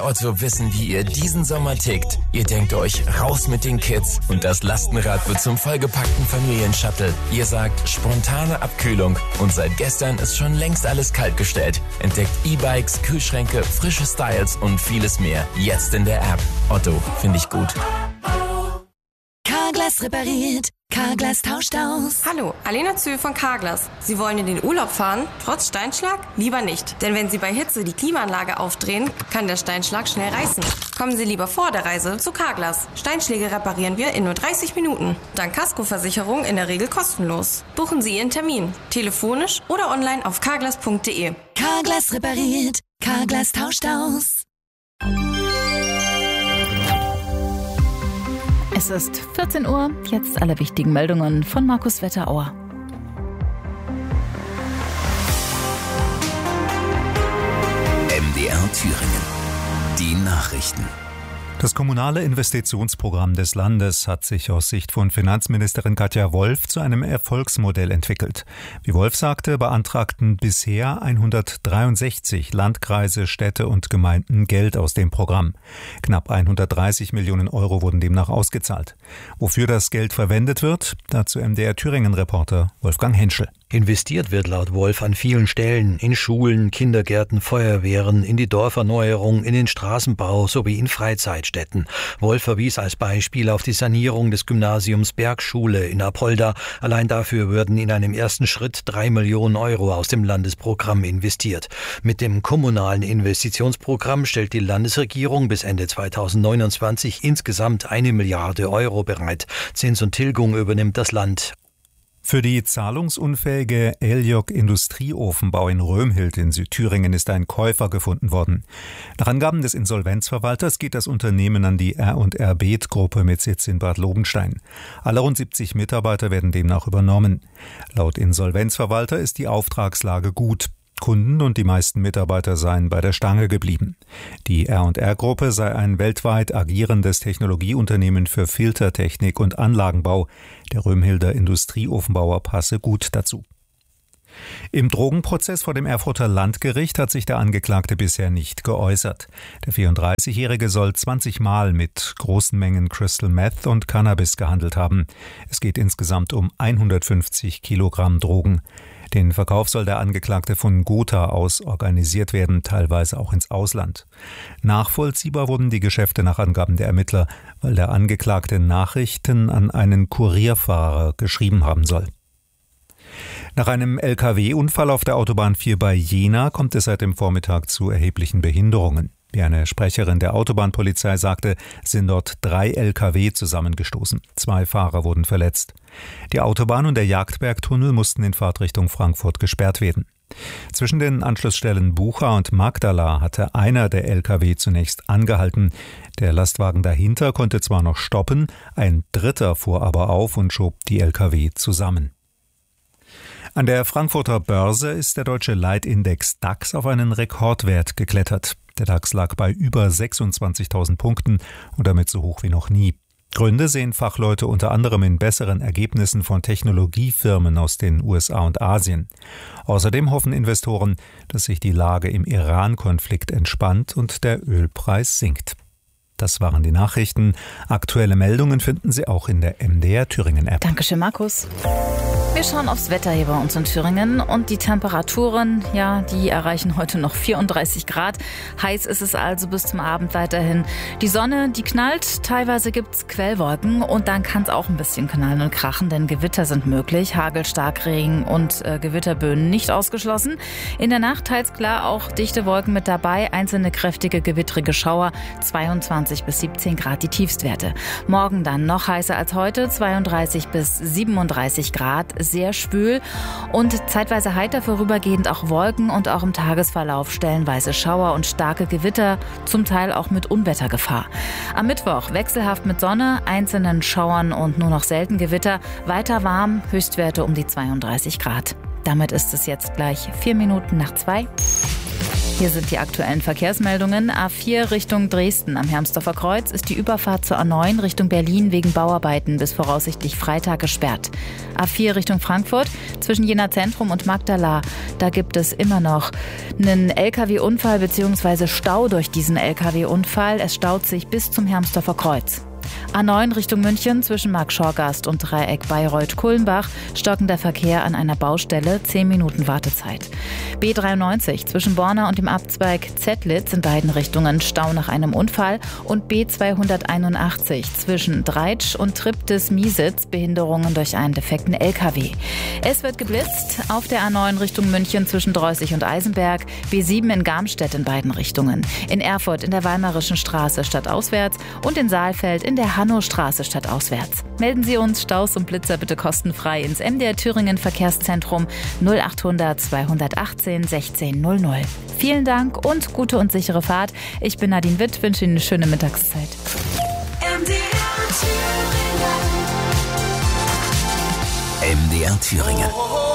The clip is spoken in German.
bei Otto wissen, wie ihr diesen Sommer tickt. Ihr denkt euch, raus mit den Kids und das Lastenrad wird zum vollgepackten Familienshuttle. Ihr sagt, spontane Abkühlung und seit gestern ist schon längst alles kaltgestellt. Entdeckt E-Bikes, Kühlschränke, frische Styles und vieles mehr. Jetzt in der App. Otto, finde ich gut. Carglass repariert. Carglass tauscht aus. Hallo, Alena Zühl von Carglass. Sie wollen in den Urlaub fahren? Trotz Steinschlag? Lieber nicht. Denn wenn Sie bei Hitze die Klimaanlage aufdrehen, kann der Steinschlag schnell reißen. Kommen Sie lieber vor der Reise zu Carglass. Steinschläge reparieren wir in nur 30 Minuten. Dank Kaskoversicherung in der Regel kostenlos. Buchen Sie Ihren Termin. Telefonisch oder online auf carglass.de. Carglass repariert. Carglass tauscht aus. Es ist 14 Uhr, jetzt alle wichtigen Meldungen von Markus Wetterauer. MDR Thüringen. Die Nachrichten. Das kommunale Investitionsprogramm des Landes hat sich aus Sicht von Finanzministerin Katja Wolf zu einem Erfolgsmodell entwickelt. Wie Wolf sagte, beantragten bisher 163 Landkreise, Städte und Gemeinden Geld aus dem Programm. Knapp 130 Millionen Euro wurden demnach ausgezahlt. Wofür das Geld verwendet wird, dazu MDR Thüringen-Reporter Wolfgang Henschel. Investiert wird laut Wolf an vielen Stellen, in Schulen, Kindergärten, Feuerwehren, in die Dorferneuerung, in den Straßenbau sowie in Freizeitstätten. Wolf verwies als Beispiel auf die Sanierung des Gymnasiums Bergschule in Apolda. Allein dafür würden in einem ersten Schritt 3 Millionen Euro aus dem Landesprogramm investiert. Mit dem kommunalen Investitionsprogramm stellt die Landesregierung bis Ende 2029 insgesamt 1 Milliarde Euro bereit. Zins und Tilgung übernimmt das Land. Für die zahlungsunfähige Eljok Industrieofenbau in Römhild in Südthüringen ist ein Käufer gefunden worden. Nach Angaben des Insolvenzverwalters geht das Unternehmen an die R&R Beeth-Gruppe mit Sitz in Bad Lobenstein. Alle rund 70 Mitarbeiter werden demnach übernommen. Laut Insolvenzverwalter ist die Auftragslage gut. Kunden und die meisten Mitarbeiter seien bei der Stange geblieben. Die R&R-Gruppe sei ein weltweit agierendes Technologieunternehmen für Filtertechnik und Anlagenbau. Der Römhilder Industrieofenbauer passe gut dazu. Im Drogenprozess vor dem Erfurter Landgericht hat sich der Angeklagte bisher nicht geäußert. Der 34-Jährige soll 20 Mal mit großen Mengen Crystal Meth und Cannabis gehandelt haben. Es geht insgesamt um 150 Kilogramm Drogen. Den Verkauf soll der Angeklagte von Gotha aus organisiert werden, teilweise auch ins Ausland. Nachvollziehbar wurden die Geschäfte nach Angaben der Ermittler, weil der Angeklagte Nachrichten an einen Kurierfahrer geschrieben haben soll. Nach einem Lkw-Unfall auf der Autobahn 4 bei Jena kommt es seit dem Vormittag zu erheblichen Behinderungen. Wie eine Sprecherin der Autobahnpolizei sagte, sind dort 3 Lkw zusammengestoßen. 2 Fahrer wurden verletzt. Die Autobahn und der Jagdbergtunnel mussten in Fahrtrichtung Frankfurt gesperrt werden. Zwischen den Anschlussstellen Bucha und Magdala hatte einer der Lkw zunächst angehalten. Der Lastwagen dahinter konnte zwar noch stoppen, ein dritter fuhr aber auf und schob die Lkw zusammen. An der Frankfurter Börse ist der deutsche Leitindex DAX auf einen Rekordwert geklettert. Der DAX lag bei über 26.000 Punkten und damit so hoch wie noch nie. Gründe sehen Fachleute unter anderem in besseren Ergebnissen von Technologiefirmen aus den USA und Asien. Außerdem hoffen Investoren, dass sich die Lage im Iran-Konflikt entspannt und der Ölpreis sinkt. Das waren die Nachrichten. Aktuelle Meldungen finden Sie auch in der MDR Thüringen-App. Dankeschön, Markus. Wir schauen aufs Wetter hier bei uns in Thüringen und die Temperaturen, ja, die erreichen heute noch 34 Grad. Heiß ist es also bis zum Abend weiterhin. Die Sonne, die knallt, teilweise gibt's Quellwolken und dann kann es auch ein bisschen knallen und krachen, denn Gewitter sind möglich. Hagel, Starkregen und Gewitterböen nicht ausgeschlossen. In der Nacht teils klar auch dichte Wolken mit dabei, einzelne kräftige gewittrige Schauer, 22 bis 17 Grad die Tiefstwerte. Morgen dann noch heißer als heute, 32 bis 37 Grad. Sehr schwül und zeitweise heiter, vorübergehend auch Wolken und auch im Tagesverlauf stellenweise Schauer und starke Gewitter, zum Teil auch mit Unwettergefahr. Am Mittwoch wechselhaft mit Sonne, einzelnen Schauern und nur noch selten Gewitter, weiter warm, Höchstwerte um die 32 Grad. Damit ist es jetzt gleich 4 Minuten nach 2. Hier sind die aktuellen Verkehrsmeldungen. A4 Richtung Dresden am Hermsdorfer Kreuz ist die Überfahrt zur A9 Richtung Berlin wegen Bauarbeiten bis voraussichtlich Freitag gesperrt. A4 Richtung Frankfurt zwischen Jena Zentrum und Magdala. Da gibt es immer noch einen LKW-Unfall bzw. Stau durch diesen LKW-Unfall. Es staut sich bis zum Hermsdorfer Kreuz. A9 Richtung München zwischen Markt-Schorgast und Dreieck Bayreuth-Kulmbach stockender Verkehr an einer Baustelle, 10 Minuten Wartezeit. B93 zwischen Borna und dem Abzweig Zettlitz in beiden Richtungen Stau nach einem Unfall und B281 zwischen Dreitsch und Triptis-Miesitz Behinderungen durch einen defekten LKW. Es wird geblitzt auf der A9 Richtung München zwischen Dreußig und Eisenberg, B7 in Garmstedt in beiden Richtungen, in Erfurt in der Weimarischen Straße stadtauswärts und in Saalfeld in der Hannostraße stadtauswärts. Melden Sie uns Staus und Blitzer bitte kostenfrei ins MDR Thüringen Verkehrszentrum 0800 218 1600. Vielen Dank und gute und sichere Fahrt. Ich bin Nadine Witt, wünsche Ihnen eine schöne Mittagszeit. MDR Thüringen.